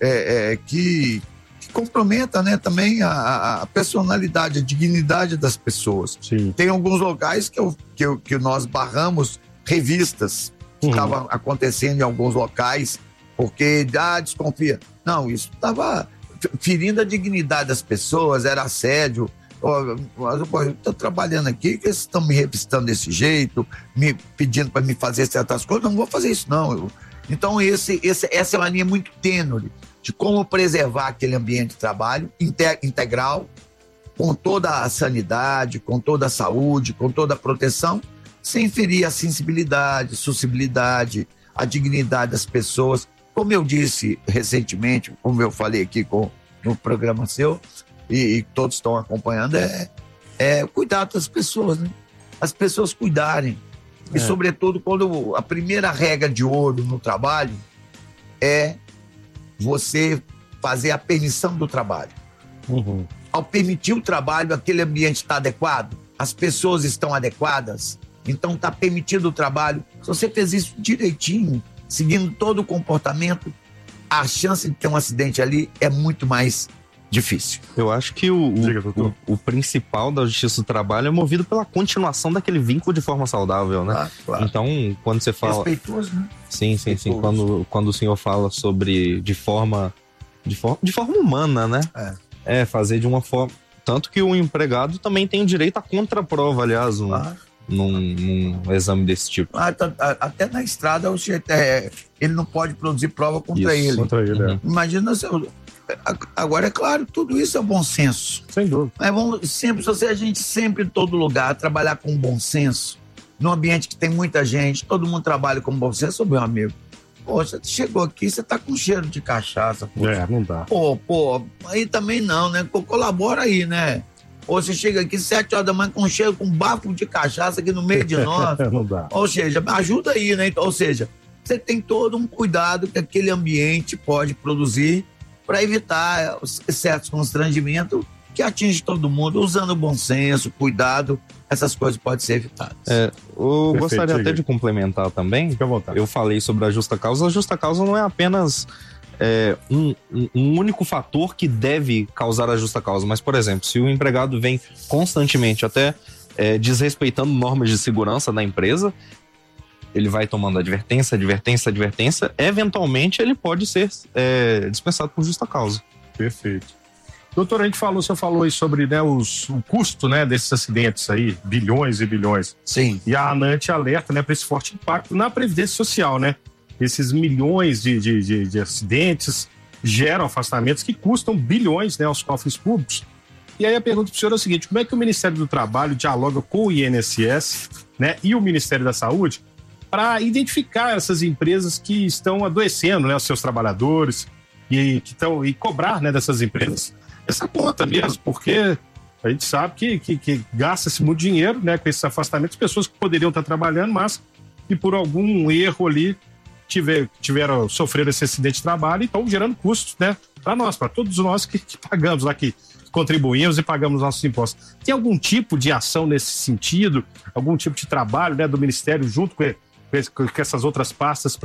que comprometa, né, também a personalidade, a dignidade das pessoas. Sim. Tem alguns locais que nós barramos revistas que estavam acontecendo em alguns locais, porque desconfia. Não, isso estava ferindo a dignidade das pessoas, era assédio. Eu estou trabalhando aqui, que vocês estão me revistando desse jeito, me pedindo para me fazer certas coisas, não vou fazer isso não. Então essa é uma linha muito tênue de como preservar aquele ambiente de trabalho integral, com toda a sanidade, com toda a saúde, com toda a proteção, sem ferir a sensibilidade, sociabilidade, a dignidade das pessoas. Como eu disse recentemente, como eu falei aqui no programa seu, e todos estão acompanhando, cuidar das pessoas, né? As pessoas cuidarem. E, sobretudo, quando a primeira regra de ouro no trabalho é você fazer a permissão do trabalho. Ao permitir o trabalho, aquele ambiente está adequado, as pessoas estão adequadas, então está permitido o trabalho. Se você fez isso direitinho, seguindo todo o comportamento, a chance de ter um acidente ali é muito mais difícil. Eu acho que o principal da justiça do trabalho é movido pela continuação daquele vínculo de forma saudável, né? Claro. Então, quando você fala... Respeitoso, né? Sim. Quando o senhor fala sobre de forma humana, né? Fazer de uma forma... Tanto que o empregado também tem o direito à contraprova, aliás, num exame desse tipo. Até na estrada, ele não pode produzir prova contra ele. Imagina se agora, é claro, tudo isso é bom senso. Sem dúvida. É bom, a gente sempre, em todo lugar, trabalhar com bom senso. Num ambiente que tem muita gente, todo mundo trabalha com bom senso, meu amigo. Poxa, você chegou aqui, você tá com cheiro de cachaça. Poxa. Não dá. Pô, aí também não, né? Colabora aí, né? Ou você chega aqui 7 horas da manhã com cheiro, com bafo de cachaça aqui no meio de nós. Não dá. Ou seja, ajuda aí, né? Ou seja, você tem todo um cuidado que aquele ambiente pode produzir para evitar certos constrangimentos que atingem todo mundo, usando bom senso, cuidado, essas coisas podem ser evitadas. Eu gostaria até de complementar também. Fique à vontade. Eu falei sobre a justa causa. A justa causa não é apenas um único fator que deve causar a justa causa, mas, por exemplo, se o empregado vem constantemente até desrespeitando normas de segurança da empresa, ele vai tomando advertência, eventualmente ele pode ser dispensado por justa causa. Perfeito. Doutor, o senhor falou aí sobre, né, o custo, né, desses acidentes aí, bilhões e bilhões. Sim. E a ANANT alerta, né, para esse forte impacto na Previdência Social, né? Esses milhões de acidentes geram afastamentos que custam bilhões, né, aos cofres públicos. E aí a pergunta para o senhor é o seguinte: como é que o Ministério do Trabalho dialoga com o INSS, né, e o Ministério da Saúde para identificar essas empresas que estão adoecendo, né, os seus trabalhadores e cobrar, né, dessas empresas essa conta mesmo, porque a gente sabe que gasta-se muito dinheiro, né, com esses afastamentos, pessoas que poderiam estar trabalhando, mas que por algum erro ali sofreram esse acidente de trabalho e estão gerando custos, né, para nós, para todos nós que pagamos lá, que contribuímos e pagamos nossos impostos. Tem algum tipo de ação nesse sentido, algum tipo de trabalho, né, do Ministério junto com essas outras pastas para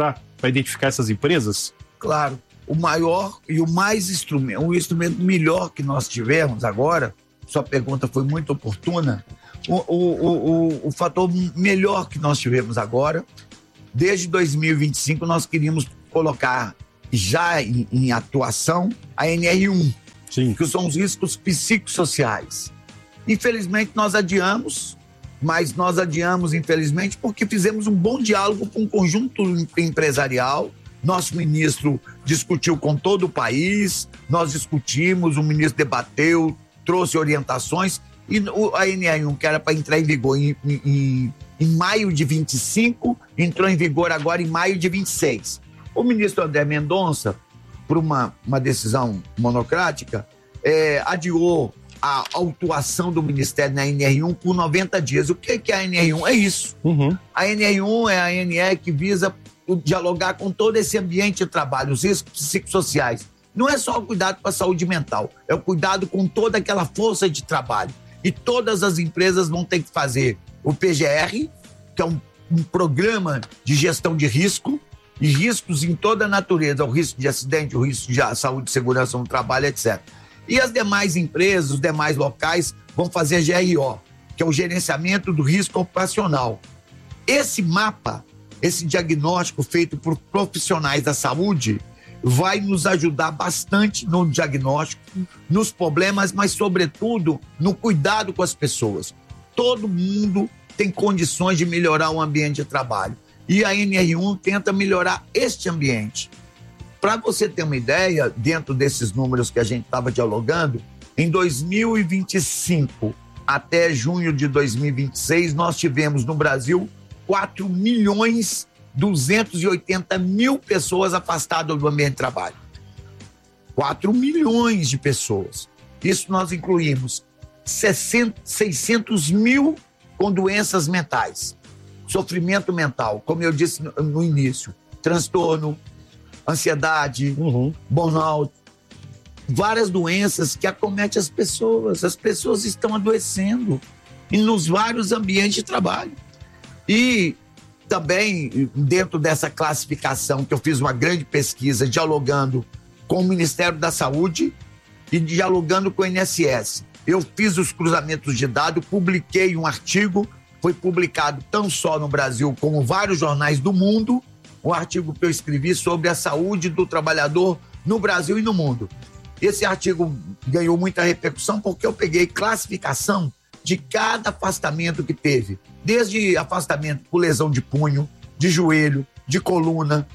para identificar essas empresas? Claro. O maior e o o instrumento melhor que nós tivemos agora, sua pergunta foi muito oportuna, o fator melhor que nós tivemos agora, desde 2025 nós queríamos colocar já em atuação a NR1, Sim. que são os riscos psicossociais. Infelizmente nós adiamos, mas nós adiamos infelizmente porque fizemos um bom diálogo com o conjunto empresarial. Nosso ministro discutiu com todo o país, nós discutimos, o ministro debateu, trouxe orientações, e a NR1, que era para entrar em vigor em maio de 25, entrou em vigor agora em maio de 26. O ministro André Mendonça, por uma decisão monocrática, adiou a autuação do Ministério na NR1 por 90 dias. O que é a NR1? É isso. Uhum. A NR1 é a ANR que visa dialogar com todo esse ambiente de trabalho, os riscos psicossociais. Não é só o cuidado com a saúde mental, é o cuidado com toda aquela força de trabalho. E todas as empresas vão ter que fazer o PGR, que é um programa de gestão de risco, e riscos em toda a natureza, o risco de acidente, o risco de saúde e segurança no trabalho, etc. E as demais empresas, os demais locais vão fazer GRO, que é o gerenciamento do risco ocupacional. Esse mapa, esse diagnóstico feito por profissionais da saúde vai nos ajudar bastante no diagnóstico, nos problemas, mas sobretudo no cuidado com as pessoas. Todo mundo tem condições de melhorar o ambiente de trabalho e a NR1 tenta melhorar este ambiente. Para você ter uma ideia, dentro desses números que a gente estava dialogando, em 2025 até junho de 2026, nós tivemos no Brasil 4.280.000 pessoas afastadas do ambiente de trabalho. 4 milhões de pessoas. Isso nós incluímos 600 mil com doenças mentais, sofrimento mental, como eu disse no início, transtorno, ansiedade, burnout, várias doenças que acometem as pessoas. As pessoas estão adoecendo e nos vários ambientes de trabalho. E também, dentro dessa classificação, que eu fiz uma grande pesquisa dialogando com o Ministério da Saúde e dialogando com o INSS. Eu fiz os cruzamentos de dados, publiquei um artigo, foi publicado não só no Brasil, como vários jornais do mundo, um artigo que eu escrevi sobre a saúde do trabalhador no Brasil e no mundo. Esse artigo ganhou muita repercussão porque eu peguei classificação de cada afastamento que teve, desde afastamento por lesão de punho, de joelho, de coluna,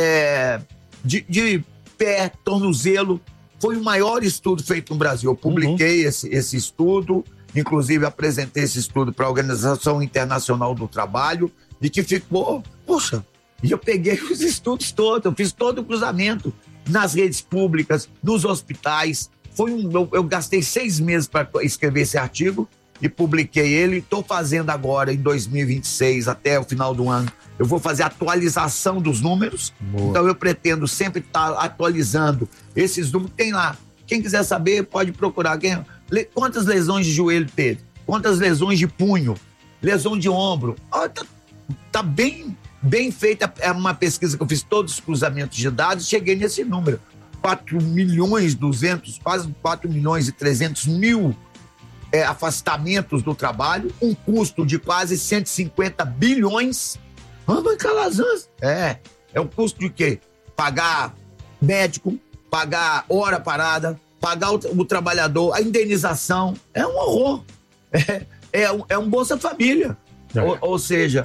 de pé, tornozelo. Foi o maior estudo feito no Brasil. Eu publiquei esse estudo, inclusive apresentei esse estudo para a Organização Internacional do Trabalho, e que ficou, poxa, e eu peguei os estudos todos, eu fiz todo o cruzamento nas redes públicas, nos hospitais. Eu gastei 6 meses para escrever esse artigo e publiquei ele. Estou fazendo agora, em 2026, até o final do ano, eu vou fazer a atualização dos números. Boa. Então eu pretendo sempre estar atualizando esses números. Tem lá, quem quiser saber pode procurar. Quantas lesões de joelho teve? Quantas lesões de punho? Lesão de ombro? Tá bem feita. É uma pesquisa que eu fiz, todos os cruzamentos de dados, cheguei nesse número. 4.200.000, quase 4.300.000 afastamentos do trabalho, um custo de quase 150 bilhões. É o custo de quê? Pagar médico, pagar hora parada, pagar o trabalhador, a indenização. É um horror. É um Bolsa Família. Ou seja,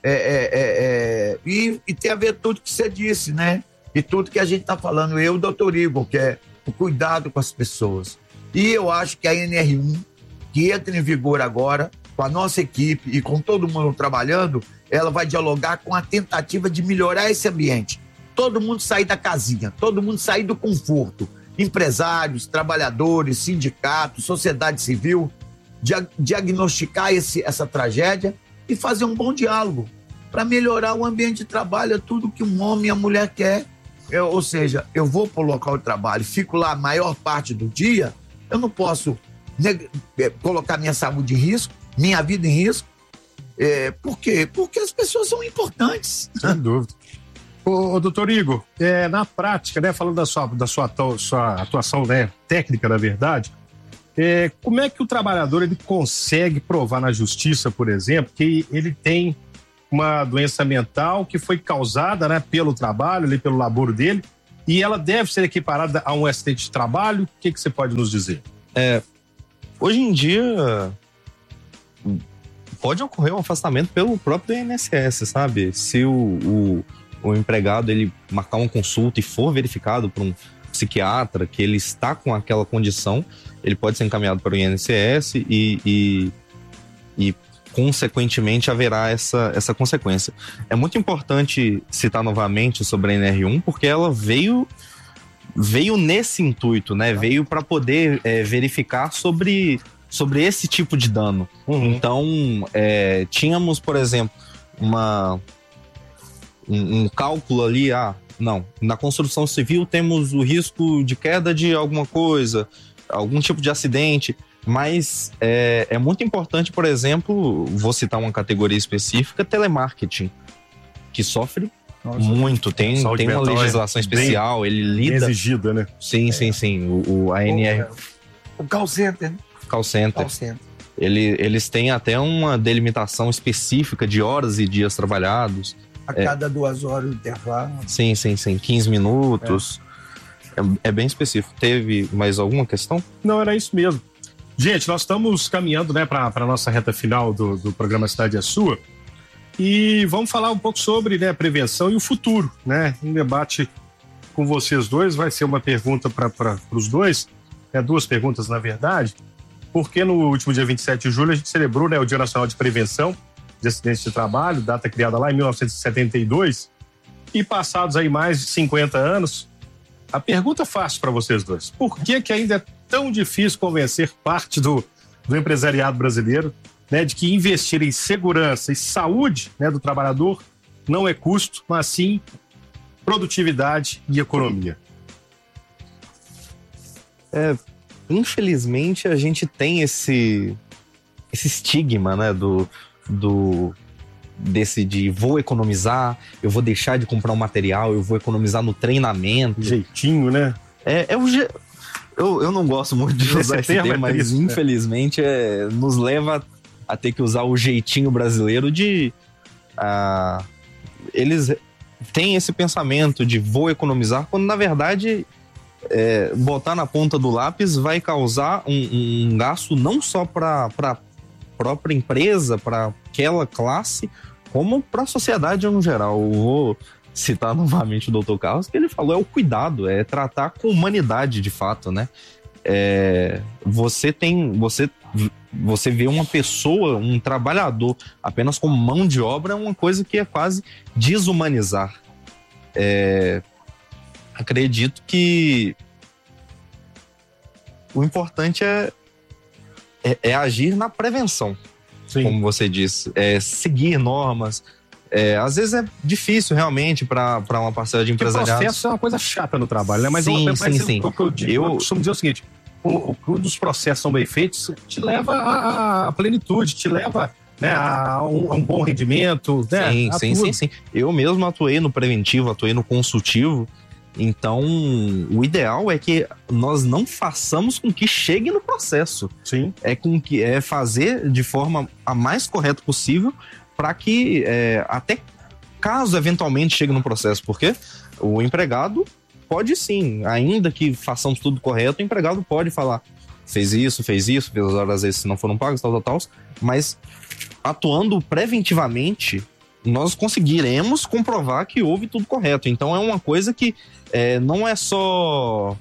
e tem a ver tudo que você disse, né? E tudo que a gente está falando, eu e o doutor Igor, que é o cuidado com as pessoas. E eu acho que a NR1, que entra em vigor agora, com a nossa equipe e com todo mundo trabalhando, ela vai dialogar com a tentativa de melhorar esse ambiente. Todo mundo sair da casinha, todo mundo sair do conforto. Empresários, trabalhadores, sindicatos, sociedade civil, diagnosticar essa tragédia e fazer um bom diálogo para melhorar o ambiente de trabalho. É tudo que um homem e a mulher quer. Ou seja, eu vou para o local de trabalho, fico lá a maior parte do dia, eu não posso colocar minha saúde em risco, minha vida em risco. Por quê? Porque as pessoas são importantes. Sem dúvida. Ô, doutor Igor, na prática, né, falando da sua atuação, né, técnica, na verdade, como é que o trabalhador ele consegue provar na justiça, por exemplo, que ele tem uma doença mental que foi causada, né, pelo trabalho, ali, pelo labor dele, e ela deve ser equiparada a um acidente de trabalho? O que você pode nos dizer? Hoje em dia, pode ocorrer um afastamento pelo próprio INSS, sabe? Se o empregado ele marcar uma consulta e for verificado por um psiquiatra que ele está com aquela condição, ele pode ser encaminhado para o INSS e consequentemente haverá essa consequência. É muito importante citar novamente sobre a NR1, porque ela veio nesse intuito, né? Veio para poder verificar sobre esse tipo de dano. Então, tínhamos, por exemplo, um cálculo ali, na construção civil temos o risco de queda de alguma coisa, algum tipo de acidente, mas é muito importante, por exemplo, vou citar uma categoria específica, telemarketing, que sofre muito, tem uma legislação especial, ele lida... Bem exigida, né? Sim. A NR... O call center, né? Call center. Eles têm até uma delimitação específica de horas e dias trabalhados. A cada 2 horas de intervalo. Sim, 15 minutos. É bem específico. Teve mais alguma questão? Não, era isso mesmo. Gente, nós estamos caminhando, né, para a nossa reta final do programa Cidade é Sua. E vamos falar um pouco sobre, né, prevenção e o futuro, né? Um debate com vocês dois. Vai ser uma pergunta para os dois, 2 perguntas, na verdade, porque no último dia 27 de julho a gente celebrou, né, o Dia Nacional de Prevenção de Acidentes de Trabalho, data criada lá em 1972, e passados aí mais de 50 anos, a pergunta fácil para vocês dois: por que ainda é tão difícil convencer parte do empresariado brasileiro, né, de que investir em segurança e saúde, né, do trabalhador não é custo, mas sim produtividade e economia? Infelizmente a gente tem esse estigma, né, desse de vou economizar, eu vou deixar de comprar um material, eu vou economizar no treinamento. Jeitinho, né? Eu não gosto muito de usar esse termo, mas infelizmente nos leva a ter que usar o jeitinho brasileiro de... eles têm esse pensamento de vou economizar, quando na verdade botar na ponta do lápis vai causar um gasto não só para a própria empresa, para aquela classe, como para a sociedade no geral. Eu vou citar novamente o Dr. Carlos, que ele falou, o cuidado, tratar com humanidade de fato, né? Você vê uma pessoa, um trabalhador apenas como mão de obra é uma coisa que é quase desumanizar. Acredito que o importante é agir na prevenção. Sim. Como você disse, seguir normas. Às vezes é difícil realmente para uma parcela de empresariados. O processo é uma coisa chata no trabalho, né? Mas sim. Eu costumo dizer o seguinte: quando os processos são bem feitos, te leva à plenitude, te leva, né, a um bom rendimento. Né, sim. Eu mesmo atuei no preventivo, atuei no consultivo. Então, o ideal é que nós não façamos com que chegue no processo. Sim. É fazer de forma a mais correta possível para que até caso eventualmente chegue no processo, porque o empregado pode sim, ainda que façamos tudo correto, o empregado pode falar, fez isso, fez as horas se não foram pagas, tal, mas atuando preventivamente, nós conseguiremos comprovar que houve tudo correto. Então é uma coisa que não é só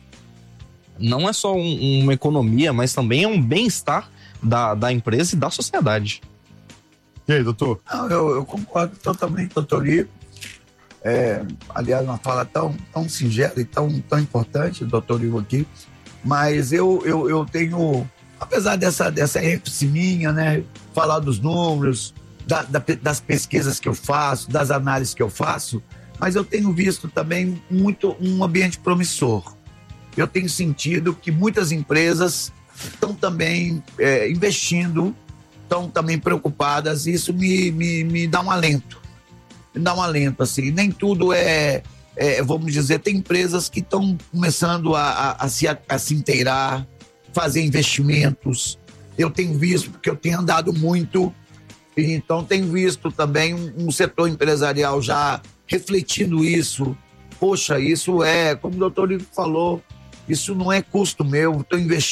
uma economia, mas também é um bem-estar da empresa e da sociedade. E aí, doutor? Não, eu concordo totalmente, doutor Igor. Aliás, uma fala tão singela e tão importante, doutor Igor aqui, mas eu tenho, apesar dessa ênfase minha, né, falar dos números, das pesquisas que eu faço, das análises que eu faço, mas eu tenho visto também muito um ambiente promissor. Eu tenho sentido que muitas empresas estão também investindo, estão também preocupadas, e isso me dá um alento. dá um alento, assim. Nem tudo vamos dizer, tem empresas que estão começando a se inteirar, fazer investimentos. Eu tenho visto, porque eu tenho andado muito, então tenho visto também um setor empresarial já refletindo isso. Poxa, isso como o doutor Igor falou, isso não é custo meu, estou investindo